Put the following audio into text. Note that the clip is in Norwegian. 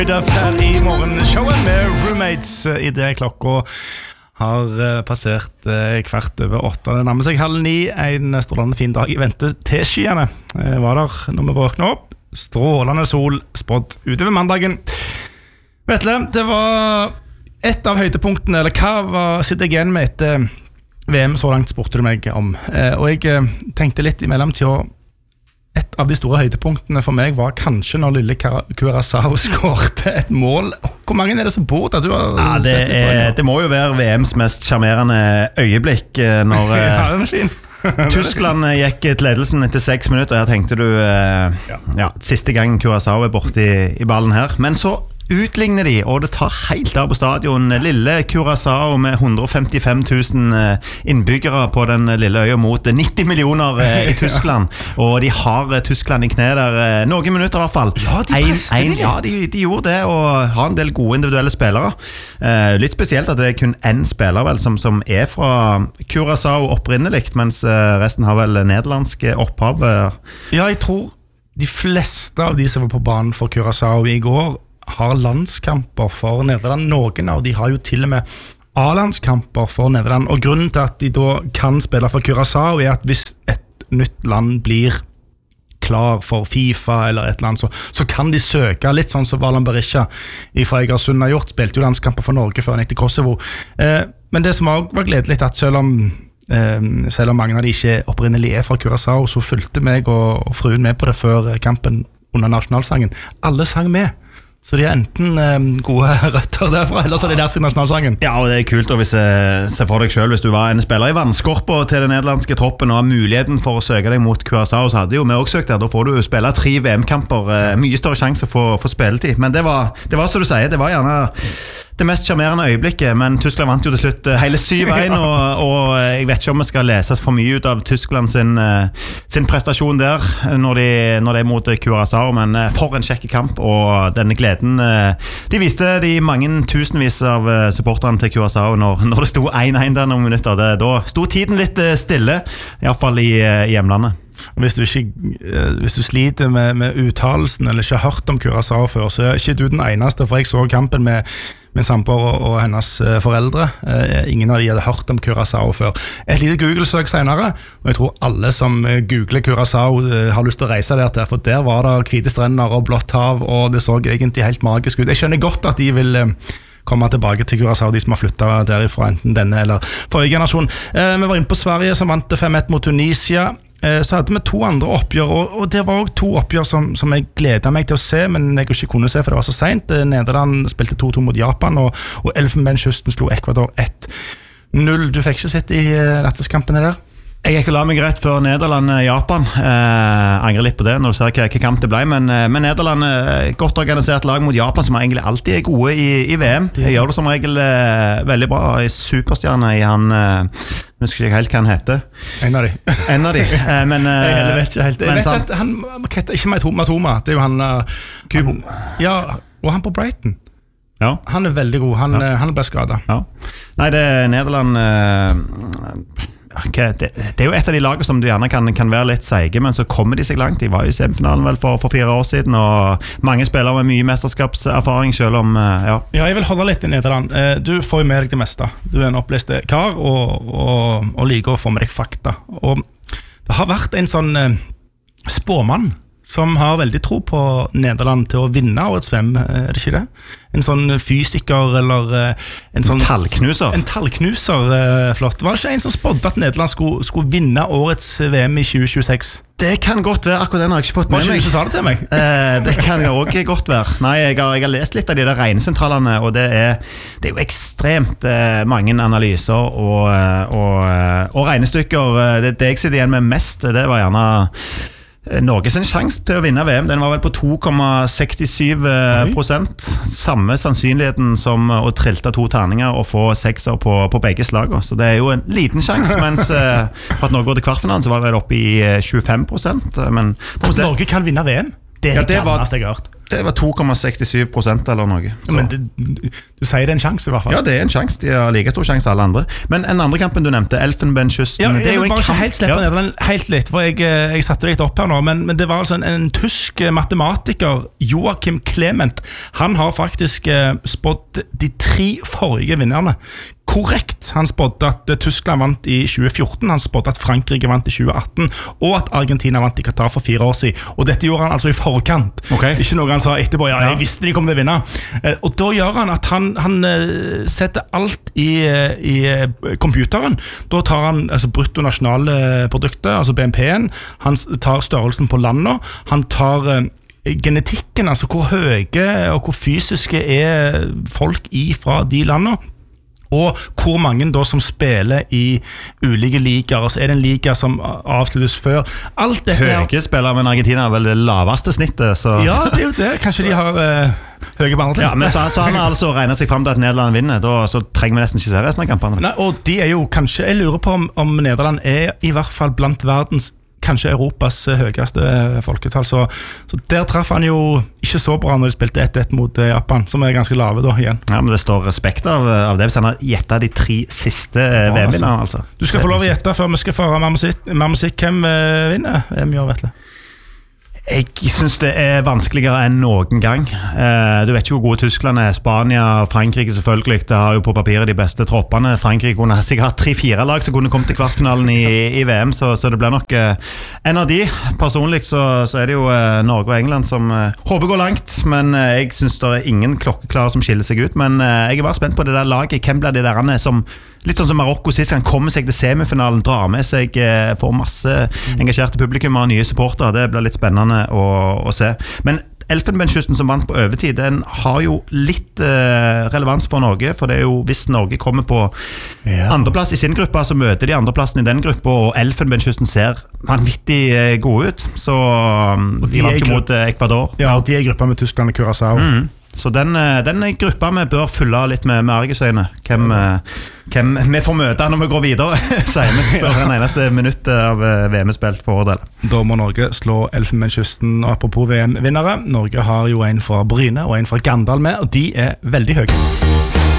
Her i morgenshowet med Roommates I det klokka har passert 7:15. Det nærmer seg 8:30. En strålende fin dag I vente til skyene. Var der når vi våkner opp. Strålende sol spådd utover mandagen. Vetle, det var et av høydepunktene, eller hva sitter jeg igjen med etter VM så langt spurte du meg om. Og jeg tenkte litt I mellomtida. Et av de store høydepunktene for meg var kanskje når lille Curaçao skårte et mål. Hvor mange det som bor der? Det må jo være VMs mest charmerende øyeblikk når ja, det var fin. Tyskland gikk til ledelsen etter 6 minutter. Her tenkte du siste gang Curaçao borte I ballen her. Men så utligner de, og det tar helt av på stadion. Lille Curaçao med 155 000 innbyggere på den lille øya mot 90 millioner I Tyskland. Og de har Tyskland I kne der noen minutter I hvert fall. Ja, de gjorde det, og har en del gode individuelle spillere. Litt spesielt at det kun en spiller vel, som fra Curaçao opprinnelig, mens resten har vel nederlandske opphav. Ja, jeg tror de fleste av de som var på banen for Curaçao I går har landskamper for Nederland. Noen av de har jo til og med A-landskamper for Nederland, og grunnen til at de da kan spille for Curaçao at hvis et nytt land blir klar for FIFA eller et eller annet, så kan de søke litt sånn som Valan Berisha fra Egersund har gjort, spilte jo landskamper for Norge før han gikk til Kosovo. Men det som også var gledelig at selv om mange av de ikke opprinnelig fra Curaçao, så fulgte meg og fruen med på det før kampen under nasjonalsangen. Alle sang med. Så de enten gode røtter derfra, eller så de lært seg nasjonalsangen. Ja, og det kult, og hvis se for deg selv, hvis du var en spiller I vannskorpa til den nederlandske troppen og har muligheten for å søke deg mot Curaçao, så hadde jo vi også søkt der. Da får du spille 3 VM-kamper, mye større sjanse for spilletid. Men det var som du sier, det var gjerne det mest charmerende øyeblikket, men Tyskland vant jo til slutt hele 7-1, og jeg vet ikke om vi skal lese for mye ut av Tyskland sin prestasjon der, når de mot Curaçao, men for en kjekke kamp, og denne gleden, de viste de mange tusenvis av supporterne til Curaçao når det stod 1-1 der noen minutter. Da stod tiden litt stille, I hvert fall I hjemlandet. Hvis du sliter med uttalelsen eller ikke har hørt om Curaçao før, så ikke du den eneste, for jeg så kampen med samboer og hennes foreldre. Ingen av de hadde hørt om Curaçao før. Et lite Google-søk senere, og jeg tror alle som googler Curaçao har lyst til å reise der til, for der var det hvite strender og blått hav, og det så egentlig helt magisk ut. Jeg skjønner godt at de vil komme tilbake til Curaçao, de som har flyttet derifra, enten denne eller forrige generasjon. Vi var inne på Sverige, som vant 5-1 mot Tunisia. Så hadde vi 2 andre oppgjør, og det var også 2 oppgjør som jeg gledet meg til å se, men jeg ikke kunne se, for det var så sent. Nederland spilte 2-2 mot Japan, og Elfenbenskysten slo Ecuador 1-0. Du fikk ikke sett I natteskampene der? Jeg gikk og la meg rett før Nederland-Japan. Angrer litt på det når du ser hva kamp det ble, men Nederland godt organisert lag mot Japan, som egentlig alltid gode I VM. De gjør det som regel veldig bra. Superstjerne I han, jeg husker ikke helt hva han heter. En av de. Men jeg vet ikke helt. Jeg vet at han heter ikke Matoma, det jo han Kubo. Ja, og han på Brighton. Ja. Han veldig god, han ble skadet. Ja. Nei, det Nederland det jo et av de lagene som du gjerne kan være litt seige, men så kommer de seg langt. De var I semifinalen vel for 4 år siden, og mange spillere med mye mesterskapserfaring selv om, ja, jeg vil holde litt I Nederland. Du får jo med deg det meste. Du en oppleste kar, og liker å få med deg fakta. Og det har vært en sånn spåmann som har veldig tro på Nederland til å vinne årets VM, det ikke det? En sånn fysiker eller en sånn tallknuser. En tallknuser, flott. Var det ikke en som spådde at Nederland skulle vinne årets VM I 2026? Det kan godt være, akkurat den har jeg ikke fått med meg. Var ikke du som sa det til meg? Det kan også godt være. Nei, jeg har lest litt av de der regnesentralene, og det er jo ekstremt mange analyser og regnestykker. Det jeg sitter igjen med mest, det var gjerne Norges en sjans til å vinne VM. Den var vel på 2,67%. Samme sannsynligheten som å trilte 2 terninger og få 6er på begge slag. Så det jo en liten sjans, mens for at Norge går til kvartfinalen så var det oppe I 25%. Men at Norge kan vinne VM? Det er det galleste jeg har hørt. Det var 2,67% eller noe. Men du sier det er en sjanse i hvert fall. Ja, det er en sjanse. De har like stor sjanse alle andre. Men en andre kampen du nevnte, Elfenbenskysten. Ja, det er jo en bare kamp. helt slippe Nederland helt litt, for jeg satte det litt opp her nå, men det var altså en tysk matematiker, Joachim Clement. Han har faktisk spådd de 3 forrige vinnerne korrekt. Han spådde at Tyskland vant i 2014, han spådde at Frankrike vant i 2018, og at Argentina vant i Qatar for 4 år siden. Og dette gjorde han altså i forkant. Okay. Ikke noe han sa etterpå, ja, jeg visste de kom til å vinne. Og da gjør han at han setter alt i computeren. Da tar han altså bruttonasjonalproduktet, altså BNP-en, han tar størrelsen på landet, han tar genetikken, altså hvor høye og hvor fysiske er folk fra de landene, og hvor mange da som spiller i ulike ligaer, altså er det en liga som avsluttes før. Alt dette Høye spiller, men Argentina er vel det laveste snittet, så... Ja, det er jo det. Kanskje de har høye baner til. Ja, men så han har altså regnet seg frem til at Nederland vinner, da så trenger vi nesten ikke se resten av kampene. Nei, og de er jo kanskje, jeg lurer på om Nederland er i hvert fall blant verdens kanskje Europas høyeste folketall, så der traff han jo ikke så bra når de spilte 1-1 mot Japan, som er ganske lave da igjen. Ja, men det står respekt av det hvis han har gjettet de 3 siste VM-vinnerne, altså. Du skal få lov å gjette før vi skal få høre mer musikk. Hvem vinner? Mye av Vetle. Jeg synes det er vanskeligere enn noen gang. Du vet ikke hvor gode Tyskland er. Spania og Frankrike selvfølgelig. Det har jo på papiret de beste troppene. Frankrike kunne sikkert 3-4 lag som kunne kommet til kvartfinalen i VM, så det blir nok en av de. Personlig så er det jo Norge og England som håper går langt, men jeg synes det er ingen klokkeklare som skiller seg ut. Men jeg er bare spent på det der laget. Hvem blir de der som litt sånn som Marokko sist gang kommer seg til semifinalen, drar med seg, får masse engasjerte publikum og nye supportere. Det blir litt spennende å se. Men Elfenbenskysten som vant på overtid, den har jo litt relevans for Norge, for det er jo hvis Norge kommer på andreplass i sin gruppe, så møter de andreplassen i den gruppa, og Elfenbenskysten ser vanvittig gode ut, så de vant jo mot Ecuador. Ja, og de er i gruppa med Tyskland og Curaçao. Så den gruppa vi bør fylle litt med argusøyne. Hvem vi får møte når vi går videre, sier vi før den eneste minutt av VM-spilt for vår del. Da må Norge slå Elfenbenskysten, og apropos VM-vinnere, Norge har jo en fra Bryne og en fra Gandal med, og de er veldig høye.